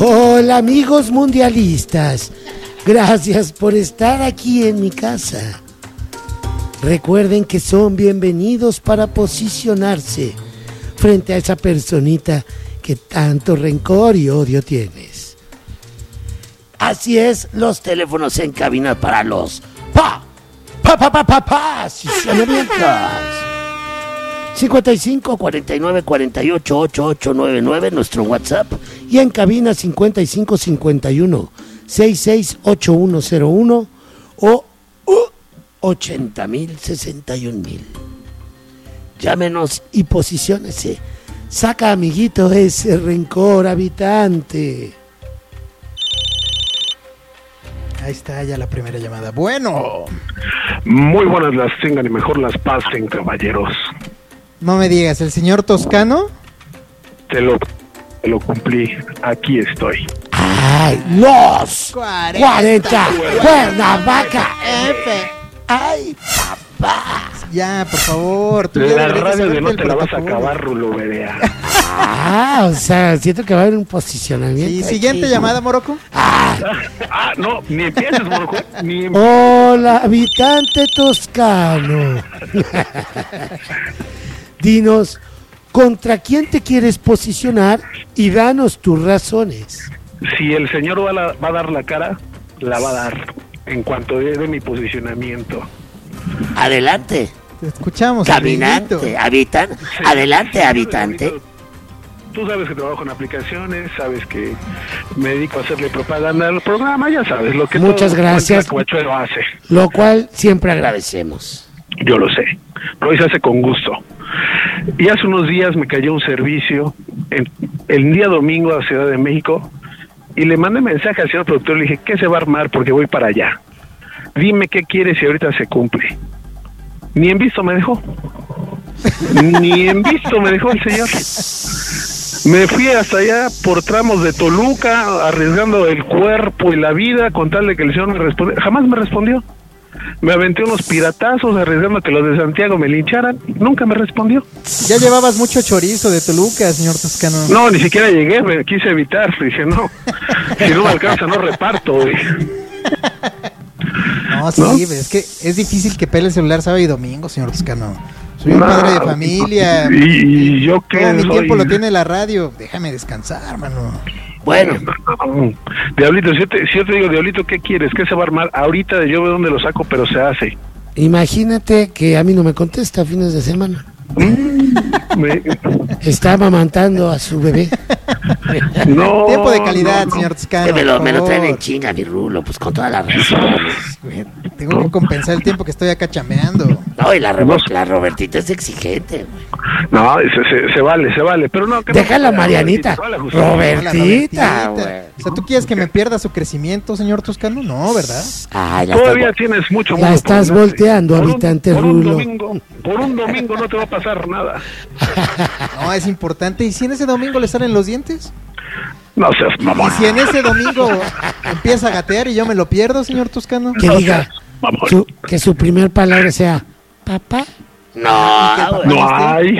Hola amigos mundialistas, gracias por estar aquí en mi casa. Recuerden que son bienvenidos para posicionarse frente a esa personita que tanto rencor y odio tienes. Así es, los teléfonos en cabina para los posicionamientos. 55 49 48 8899 nuestro WhatsApp, y en cabina 55 51 66 8101 o 80,000 61,000. Llámenos y posiciónese. Saca, amiguito, ese rencor habitante. Ahí está ya la primera llamada. Bueno. Muy buenas las tengan y mejor las pasen, caballeros. No me digas, ¿el señor Toscano? Te lo cumplí. Aquí estoy. ¡Ay, los 40 Cuernavaca F! ¡Ay, papá! Ya, por favor. Tú La radio de no te la vas a acabar, Rulo Berea. O sea, siento que va a haber un posicionamiento. Sí, siguiente llamada, Morocco. No, ni empieces, Morocco. Hola, habitante toscano. Dinos, ¿contra quién te quieres posicionar? Y danos tus razones. Si el señor va a dar la cara, la va a dar en cuanto dé mi posicionamiento. Adelante. Te escuchamos. Caminante, habitante. Sí. Adelante, habitante. Tú sabes que trabajo en aplicaciones, sabes que me dedico a hacerle propaganda al programa, ya sabes lo que muchas gracias. Coachuelo hace. Lo cual siempre agradecemos. Yo lo sé, pero hoy se hace con gusto. Y hace unos días me cayó un servicio el día domingo a Ciudad de México y le mandé mensaje al señor productor, le dije, ¿qué se va a armar? Porque voy para allá. Dime qué quieres y ahorita se cumple. Ni en visto me dejó. Ni en visto me dejó el señor. Me fui hasta allá por tramos de Toluca, arriesgando el cuerpo y la vida con tal de que el señor me respondiera. Jamás me respondió. Me aventé unos piratazos arriesgando que los de Santiago me lincharan. Nunca me respondió. Ya llevabas mucho chorizo de Toluca, señor Toscano. No, ni siquiera llegué, me quise evitar. Dije, no, si no me alcanza no reparto, güey. No, sí, ¿no? Es que es difícil que pele el celular sábado y domingo, señor Toscano. Soy un padre de familia. ¿Y yo qué? Todo mi tiempo lo tiene la radio. Déjame descansar, mano. Bueno. Diablito, si yo te digo, Diablito, ¿qué quieres? ¿Qué se va a armar? Ahorita yo veo dónde lo saco, pero se hace. Imagínate que a mí no me contesta fines de semana. Está amamantando a su bebé. No, tiempo de calidad, señor Toscano. Me lo traen en chinga, mi Rulo, pues con todas las razones. Tengo que compensar el tiempo que estoy acá chameando. No, y la Robertita es exigente, güey. No, se vale, pero no. Deja la Marianita, Robertita, güey. O sea, ¿tú quieres que me pierda su crecimiento, señor Toscano? No, ¿verdad? Todavía tienes mucho. La estás volteando, habitante Rulo. Por un domingo no te va a pasar nada. No, es importante. ¿Y si en ese domingo le salen los dientes? No seas mamón. ¿Y si en ese domingo empieza a gatear y yo me lo pierdo, señor Toscano? Que diga que su primer palabra sea papá. No hay.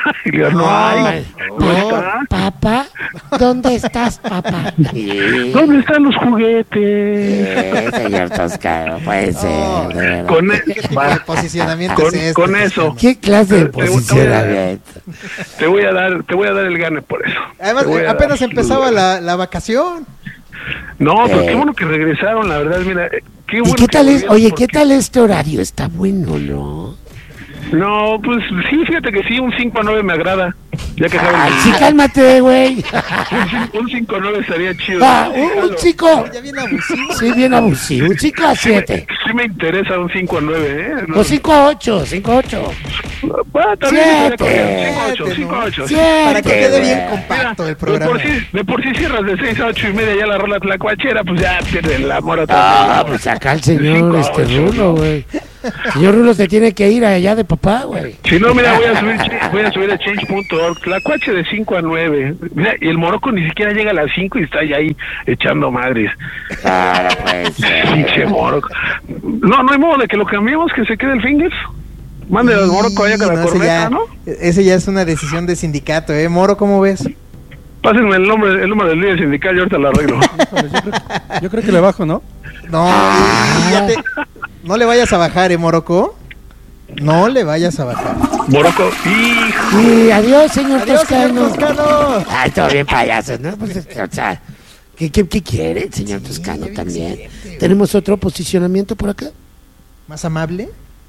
Papá, ¿dónde estás, papá? ¿Dónde están los juguetes? Señor Toscano, puede ser. ¿Qué posicionamiento es este? Con eso. ¿Qué clase de posicionamiento? Te voy a dar el gane por eso. Además, apenas empezaba la vacación. No, pero qué bueno que regresaron, la verdad, mira. Qué bueno. ¿Y qué tal es? Oye, ¿qué tal este horario? Está bueno, ¿no? No, pues sí, fíjate que sí, un 5-9 me agrada. Ya que sabes. Sí, cálmate, güey. Un 5-9 estaría chido. Un 5. Ya bien abusivo. Sí, bien abusivo. Un 5-7. Sí me interesa un 5-9, ¿eh? No. O 5-8, 5-8. Bueno, también 5-8. Para que quede bien compacto el programa. De por sí cierras de 6 a 8 y media ya la rola tlacuachera, pues ya pierde el amor otra vez. Ah, pues acá el señor Rulo, güey. Señor Rulo se tiene que ir allá de papá, güey. Si no, mira, voy a subir a change.org, Tlacuache de 5 a 9. Mira, y el Morocco ni siquiera llega a las 5 y está ya ahí echando madres. Claro, pues. Pinche Morocco. No hay modo de que lo cambiemos, que se quede el Fingers. Mande al Morocco allá con la corneta, ¿no? Ese ya es una decisión de sindicato, ¿eh? Moro, ¿cómo ves? Pásenme el número del líder sindical y ahorita lo arreglo. Yo creo que le bajo, ¿no? No, no le vayas a bajar, Morocco. No le vayas a bajar. Morocco, hijo. Y adiós, señor Adiós, Toscano. señor Toscano. Ay, todo bien, payasos, ¿no? Pues, o sea, ¿qué quiere el señor Toscano bien también? excelente, ¿Tenemos otro posicionamiento por acá? ¿Más amable?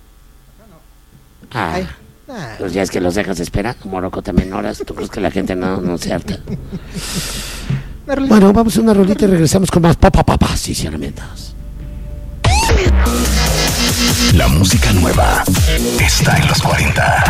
Ah, Ay, ah. pues ya es que los dejas esperar. Morocco también horas. ¿Tú crees que la gente no se harta? Una rolita. Bueno, vamos a una rolita y regresamos con más posicionamientos. La música nueva está en los 40.